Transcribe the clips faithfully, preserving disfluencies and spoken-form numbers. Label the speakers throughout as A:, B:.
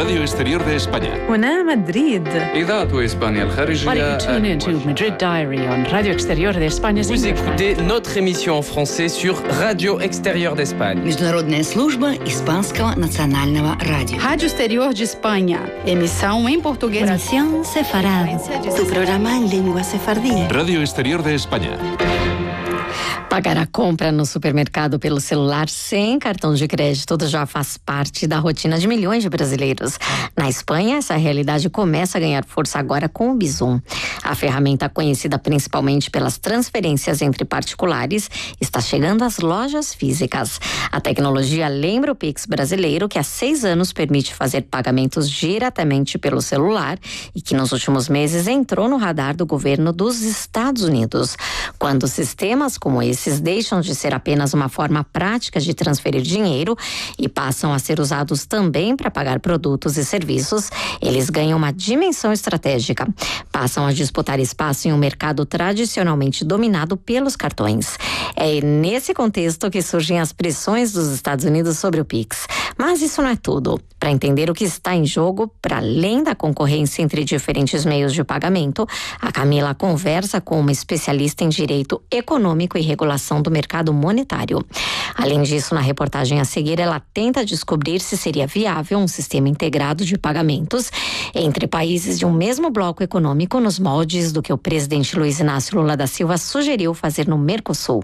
A: Radio Exterior de España.
B: هنا مدريد.
C: إذاعة إسبانيا الخارجية.
D: Why don't you tune in to Madrid Diary on Radio Exterior de España?
C: Vous écoutez notre émission en français sur Radio Exterior d'Espagne.
E: Международная служба Испанского национального радио.
F: Rádio Exterior de Espanha. Emissão em português.
E: Nación Sefarad. Tu programa en lengua sefardí.
A: Radio Exterior de España.
G: Pagar a compra no supermercado pelo celular sem cartão de crédito já faz parte da rotina de milhões de brasileiros. Na Espanha, essa realidade começa a ganhar força agora com o Bizum. A ferramenta, conhecida principalmente pelas transferências entre particulares, está chegando às lojas físicas. A tecnologia lembra o Pix brasileiro, que há seis anos permite fazer pagamentos diretamente pelo celular e que nos últimos meses entrou no radar do governo dos Estados Unidos. Quando sistemas como esse Esses deixam de ser apenas uma forma prática de transferir dinheiro e passam a ser usados também para pagar produtos e serviços, eles ganham uma dimensão estratégica. Passam a disputar espaço em um mercado tradicionalmente dominado pelos cartões. É nesse contexto que surgem as pressões dos Estados Unidos sobre o Pix. Mas isso não é tudo. Para entender o que está em jogo, para além da concorrência entre diferentes meios de pagamento, a Camila conversa com uma especialista em direito econômico e regulação do mercado monetário. Além disso, na reportagem a seguir, ela tenta descobrir se seria viável um sistema integrado de pagamentos entre países de um mesmo bloco econômico nos moldes do que o presidente Luiz Inácio Lula da Silva sugeriu fazer no Mercosul.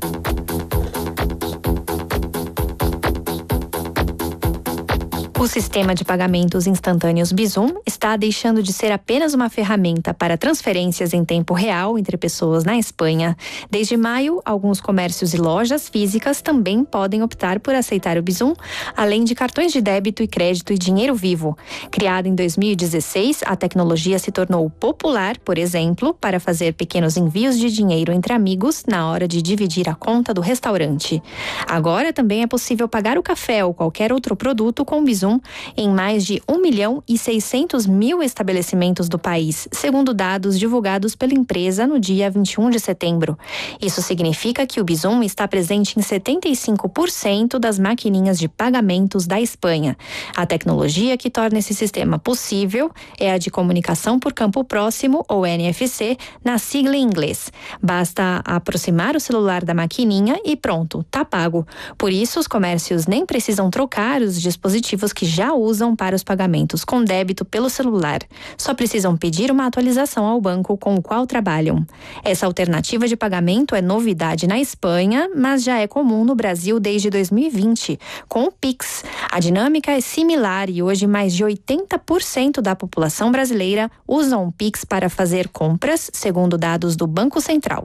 H: O sistema de pagamentos instantâneos Bizum está deixando de ser apenas uma ferramenta para transferências em tempo real entre pessoas na Espanha. Desde maio, alguns comércios e lojas físicas também podem optar por aceitar o Bizum, além de cartões de débito e crédito e dinheiro vivo. Criada em dois mil e dezesseis, a tecnologia se tornou popular, por exemplo, para fazer pequenos envios de dinheiro entre amigos na hora de dividir a conta do restaurante. Agora também é possível pagar o café ou qualquer outro produto com o Bizum em mais de um milhão e seiscentos mil estabelecimentos do país, segundo dados divulgados pela empresa no dia vinte e um de setembro. Isso significa que o Bizum está presente em setenta e cinco por cento das maquininhas de pagamentos da Espanha. A tecnologia que torna esse sistema possível é a de comunicação por campo próximo, ou N F C, na sigla em inglês. Basta aproximar o celular da maquininha e pronto, tá pago. Por isso, os comércios nem precisam trocar os dispositivos que já usam para os pagamentos com débito pelo celular. Só precisam pedir uma atualização ao banco com o qual trabalham. Essa alternativa de pagamento é novidade na Espanha, mas já é comum no Brasil desde dois mil e vinte, com o Pix. A dinâmica é similar e hoje mais de oitenta por cento da população brasileira usam o Pix para fazer compras, segundo dados do Banco Central.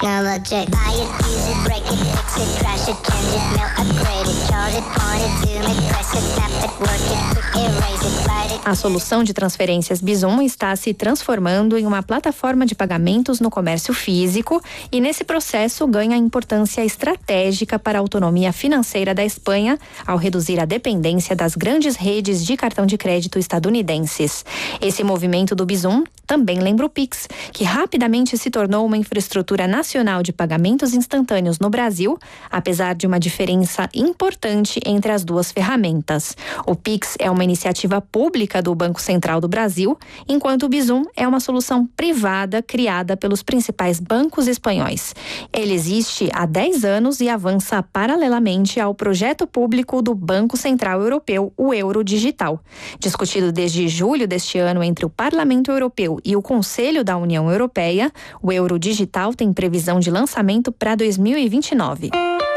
H: A solução de transferências Bizum está se transformando em uma plataforma de pagamentos no comércio físico e, nesse processo, ganha importância estratégica para a autonomia financeira da Espanha ao reduzir a dependência das grandes redes de cartão de crédito estadunidenses. Esse movimento do Bizum também lembra o Pix, que rapidamente se tornou uma infraestrutura nacional de pagamentos instantâneos no Brasil, apesar de uma diferença importante entre as duas ferramentas. O Pix é uma iniciativa pública do Banco Central do Brasil, enquanto o Bizum é uma solução privada criada pelos principais bancos espanhóis. Ele existe há dez anos e avança paralelamente ao projeto público do Banco Central Europeu, o Euro Digital. Discutido desde julho deste ano entre o Parlamento Europeu e o Conselho da União Europeia, o Euro Digital tem previsão de lançamento para dois mil e vinte e nove.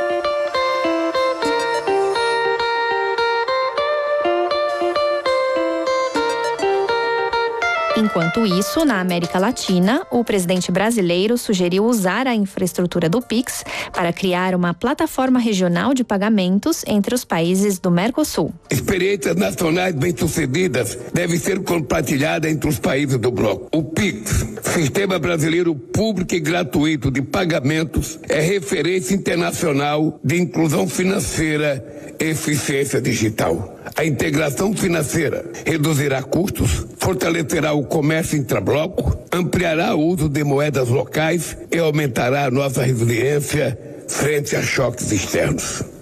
H: Enquanto isso, na América Latina, o presidente brasileiro sugeriu usar a infraestrutura do Pix para criar uma plataforma regional de pagamentos entre os países do Mercosul.
I: Experiências nacionais bem-sucedidas devem ser compartilhadas entre os países do bloco. O Pix, Sistema Brasileiro Público e Gratuito de Pagamentos, é referência internacional de inclusão financeira e eficiência digital. A integração financeira reduzirá custos, fortalecerá o comércio intrabloco, ampliará o uso de moedas locais e aumentará a nossa resiliência frente a choques externos.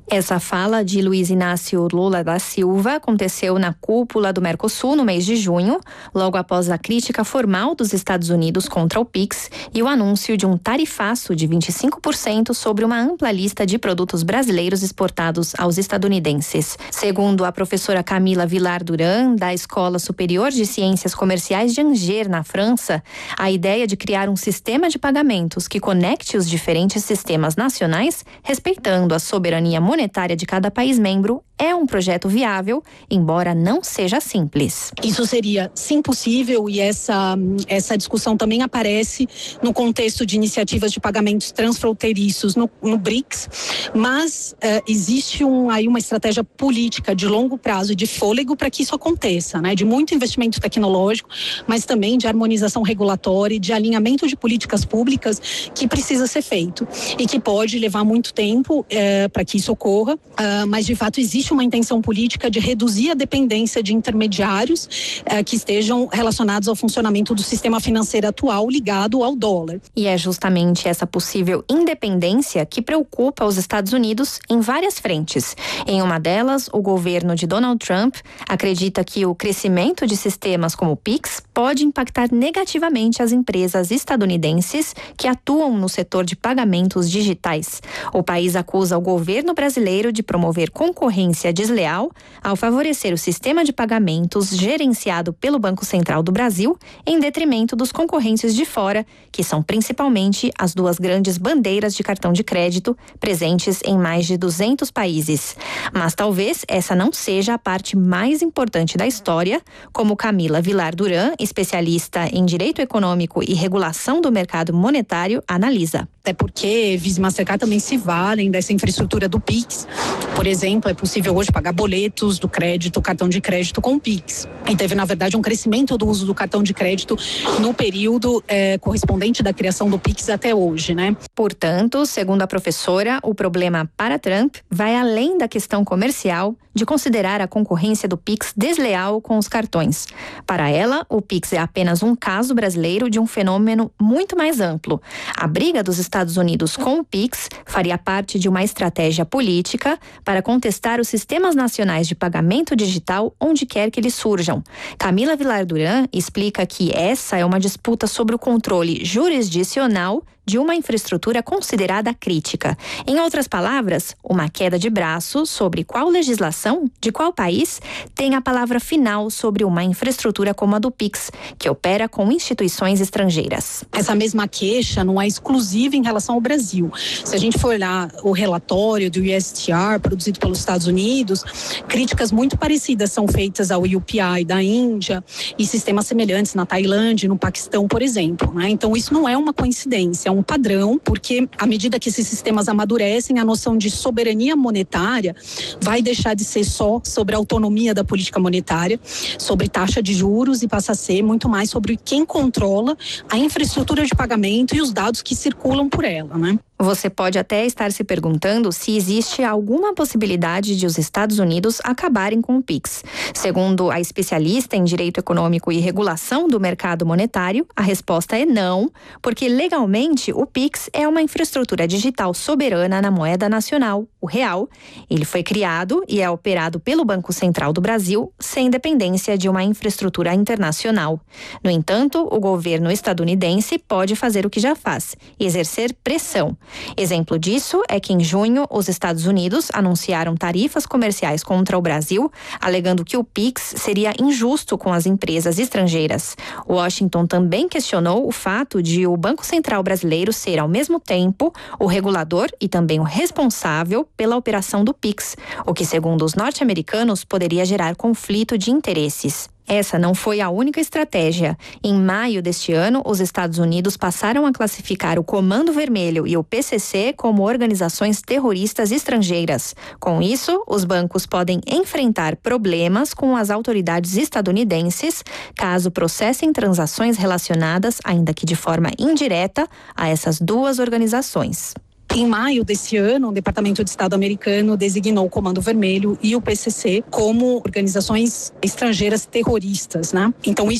H: Essa fala de Luiz Inácio Lula da Silva aconteceu na cúpula do Mercosul no mês de junho, logo após a crítica formal dos Estados Unidos contra o Pix e o anúncio de um tarifaço de vinte e cinco por cento sobre uma ampla lista de produtos brasileiros exportados aos estadunidenses. Segundo a professora Camila Vilar Duran, da Escola Superior de Ciências Comerciais de Angers, na França, a ideia de criar um sistema de pagamentos que conecte os diferentes sistemas nacionais, respeitando a soberania monetária monetária de cada país membro, é um projeto viável, embora não seja simples.
B: Isso seria sim possível e essa, essa discussão também aparece no contexto de iniciativas de pagamentos transfronteiriços no, no BRICS, mas uh, existe um, aí uma estratégia política de longo prazo e de fôlego para que isso aconteça, né? De muito investimento tecnológico, mas também de harmonização regulatória e de alinhamento de políticas públicas que precisa ser feito e que pode levar muito tempo uh, para que isso ocorra, uh, mas de fato existe uma intenção política de reduzir a dependência de intermediários eh, que estejam relacionados ao funcionamento do sistema financeiro atual ligado ao dólar.
H: E é justamente essa possível independência que preocupa os Estados Unidos em várias frentes. Em uma delas, o governo de Donald Trump acredita que o crescimento de sistemas como o Pix pode impactar negativamente as empresas estadunidenses que atuam no setor de pagamentos digitais. O país acusa o governo brasileiro de promover concorrência desleal ao favorecer o sistema de pagamentos gerenciado pelo Banco Central do Brasil em detrimento dos concorrentes de fora, que são principalmente as duas grandes bandeiras de cartão de crédito presentes em mais de duzentos países. Mas talvez essa não seja a parte mais importante da história, como Camila Vilar Duran, especialista em Direito Econômico e Regulação do Mercado Monetário, analisa.
B: Até porque Visa e Mastercard também se valem dessa infraestrutura do Pix. Por exemplo, é possível hoje pagar boletos do crédito, cartão de crédito com o Pix. E teve, na verdade, um crescimento do uso do cartão de crédito no período eh, correspondente da criação do Pix até hoje, né?
H: Portanto, segundo a professora, o problema para Trump vai além da questão comercial de considerar a concorrência do Pix desleal com os cartões. Para ela, o Pix é apenas um caso brasileiro de um fenômeno muito mais amplo. A briga dos Estados Unidos com o Pix faria parte de uma estratégia política para contestar os sistemas nacionais de pagamento digital onde quer que eles surjam. Camila Vilar Duran explica que essa é uma disputa sobre o controle jurisdicional de uma infraestrutura considerada crítica. Em outras palavras, uma queda de braço sobre qual legislação, de qual país, tem a palavra final sobre uma infraestrutura como a do Pix, que opera com instituições estrangeiras.
B: Essa mesma queixa não é exclusiva em relação ao Brasil. Se a gente for olhar o relatório do U S T R, produzido pelos Estados Unidos, críticas muito parecidas são feitas ao U P I da Índia e sistemas semelhantes na Tailândia e no Paquistão, por exemplo, né? Então isso não é uma coincidência, é um padrão, porque à medida que esses sistemas amadurecem, a noção de soberania monetária vai deixar de ser só sobre a autonomia da política monetária, sobre taxa de juros, e passa a ser muito mais sobre quem controla a infraestrutura de pagamento e os dados que circulam por ela, né?
H: Você pode até estar se perguntando se existe alguma possibilidade de os Estados Unidos acabarem com o Pix. Segundo a especialista em Direito Econômico e Regulação do Mercado Monetário, a resposta é não, porque legalmente o Pix é uma infraestrutura digital soberana na moeda nacional, o real. Ele foi criado e é operado pelo Banco Central do Brasil, sem dependência de uma infraestrutura internacional. No entanto, o governo estadunidense pode fazer o que já faz, exercer pressão. Exemplo disso é que em junho os Estados Unidos anunciaram tarifas comerciais contra o Brasil, alegando que o Pix seria injusto com as empresas estrangeiras. Washington também questionou o fato de o Banco Central brasileiro ser ao mesmo tempo o regulador e também o responsável pela operação do Pix, o que, segundo os norte-americanos, poderia gerar conflito de interesses. Essa não foi a única estratégia. Em maio deste ano, os Estados Unidos passaram a classificar o Comando Vermelho e o P C C como organizações terroristas estrangeiras. Com isso, os bancos podem enfrentar problemas com as autoridades estadunidenses caso processem transações relacionadas, ainda que de forma indireta, a essas duas organizações.
B: Em maio desse ano, o Departamento de Estado americano designou o Comando Vermelho e o P C C como organizações estrangeiras terroristas, né? Então, isto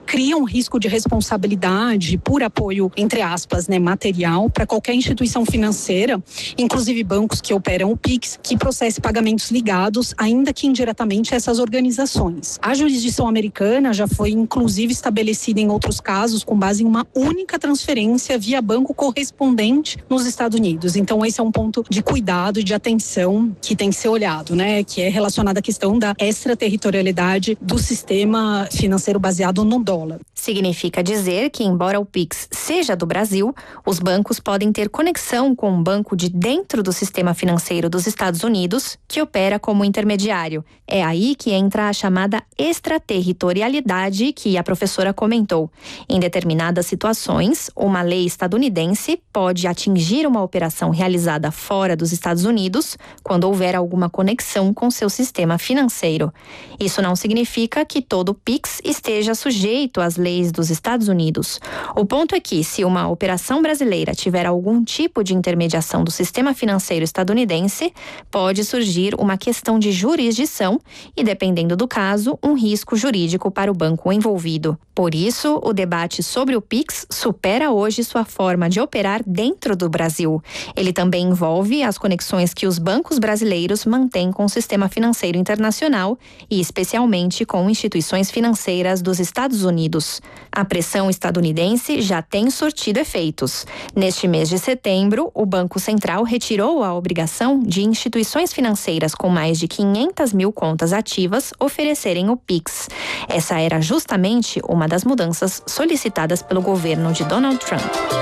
B: cria um risco de responsabilidade por apoio, entre aspas, né, material para qualquer instituição financeira, inclusive bancos que operam o Pix, que processe pagamentos ligados, ainda que indiretamente, a essas organizações. A jurisdição americana já foi, inclusive, estabelecida em outros casos com base em uma única transferência via banco correspondente nos Estados Unidos. Então, esse é um ponto de cuidado e de atenção que tem que ser olhado, né? Que é relacionado à questão da extraterritorialidade do sistema financeiro baseado no dólar.
H: Significa dizer que, embora o Pix seja do Brasil, os bancos podem ter conexão com um banco de dentro do sistema financeiro dos Estados Unidos, que opera como intermediário. É aí que entra a chamada extraterritorialidade que a professora comentou. Em determinadas situações, uma lei estadunidense pode atingir uma operação realizada fora dos Estados Unidos quando houver alguma conexão com seu sistema financeiro. Isso não significa que todo Pix esteja sujeito às leis dos Estados Unidos. O ponto é que, se uma operação brasileira tiver algum tipo de intermediação do sistema financeiro estadunidense, pode surgir uma questão de jurisdição e, dependendo do caso, um risco jurídico para o banco envolvido. Por isso, o debate sobre o Pix supera hoje sua forma de operar dentro do Brasil. Ele também envolve as conexões que os bancos brasileiros mantêm com o sistema financeiro internacional e, especialmente, com instituições financeiras dos Estados Unidos. A pressão estadunidense já tem surtido efeitos. Neste mês de setembro, o Banco Central retirou a obrigação de instituições financeiras com mais de quinhentas mil contas ativas oferecerem o Pix. Essa era justamente uma das mudanças solicitadas pelo governo de Donald Trump.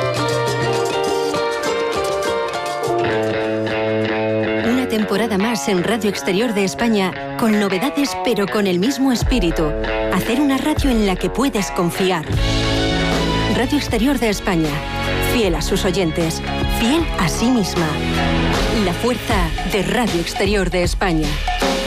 E: Una temporada más en Radio Exterior de España, con novedades pero con el mismo espíritu. Hacer una radio en la que puedes confiar. Radio Exterior de España, fiel a sus oyentes, fiel a sí misma. La fuerza de Radio Exterior de España.